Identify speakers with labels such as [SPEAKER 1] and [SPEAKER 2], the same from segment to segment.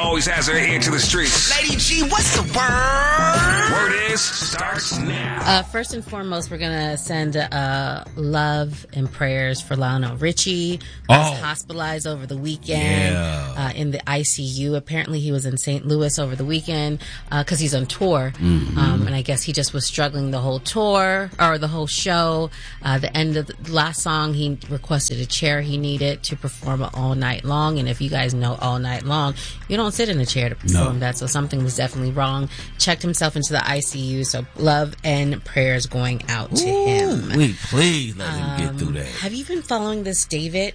[SPEAKER 1] always has her ear to the streets.
[SPEAKER 2] Lady G, what's the word?
[SPEAKER 1] Word is, starts now.
[SPEAKER 3] First and foremost, we're going to send love and prayers for Lionel Richie, who was hospitalized over the weekend in the ICU. Apparently, he was in St. Louis over the weekend because he's on tour. And I guess he just was struggling the whole tour, or the whole show. The end of the last song, he requested a chair he needed to perform it all night long. And if you guys know all night long, you don't sit in a chair to perform that. So something was definitely wrong. Checked himself into the ICU. So love and prayers going out to him.
[SPEAKER 4] Please let him get through that.
[SPEAKER 3] Have you been following this David?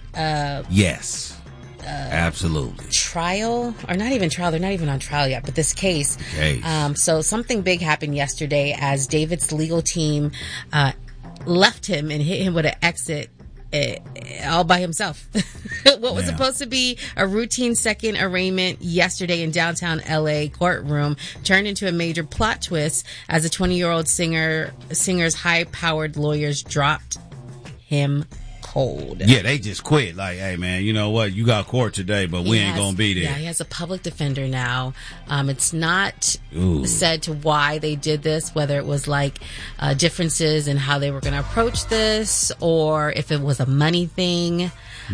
[SPEAKER 4] Yes. Absolutely.
[SPEAKER 3] Trial, or not even trial, they're not even on trial yet, but this case. So something big happened yesterday as David's legal team left him and hit him with an exit all by himself. What was supposed to be a routine second arraignment yesterday in downtown LA courtroom turned into a major plot twist as a 20-year-old singer's high-powered lawyers dropped him cold.
[SPEAKER 4] Yeah, they just quit. Like, hey, man, you know what? You got court today, but we ain't gonna be there.
[SPEAKER 3] Yeah, he has a public defender now. It's not said to why they did this, whether it was like differences in how they were going to approach this, or if it was a money thing.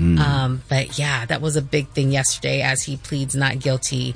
[SPEAKER 3] But yeah, that was a big thing yesterday as he pleads not guilty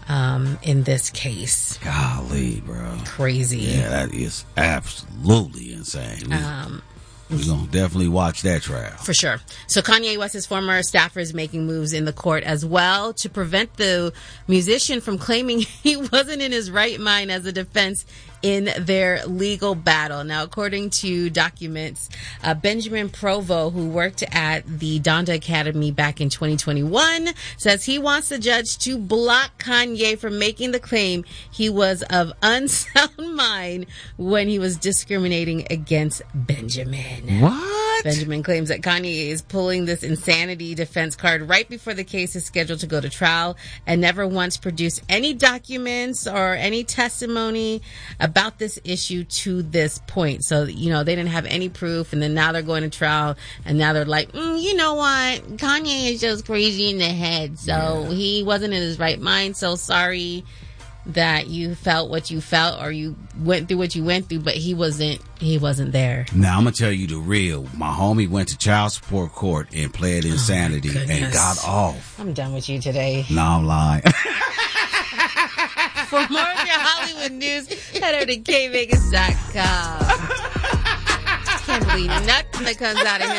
[SPEAKER 3] in this case.
[SPEAKER 4] Golly, bro.
[SPEAKER 3] Crazy.
[SPEAKER 4] Yeah, that is absolutely insane. We're going to definitely watch that trial.
[SPEAKER 3] For sure. So Kanye West's former staffer is making moves in the court as well to prevent the musician from claiming he wasn't in his right mind as a defense in their legal battle. Now, according to documents, Benjamin Provo, who worked at the Donda Academy back in 2021, says he wants the judge to block Kanye from making the claim he was of unsound mind when he was discriminating against Benjamin.
[SPEAKER 4] What?
[SPEAKER 3] Benjamin claims that Kanye is pulling this insanity defense card right before the case is scheduled to go to trial and never once produced any documents or any testimony about this issue to this point. So, you know, they didn't have any proof, and then now they're going to trial, and now they're like, you know what? Kanye is just crazy in the head. So he wasn't in his right mind. So sorry that you felt what you felt, or you went through what you went through, but he wasn't there.
[SPEAKER 4] Now, I'm going to tell you the real. My homie went to child support court and pled insanity and got off.
[SPEAKER 3] I'm done with you today.
[SPEAKER 4] No, I'm lying.
[SPEAKER 3] For more of your Hollywood news, head over to kvegas.com. Can't believe nothing that comes out of here.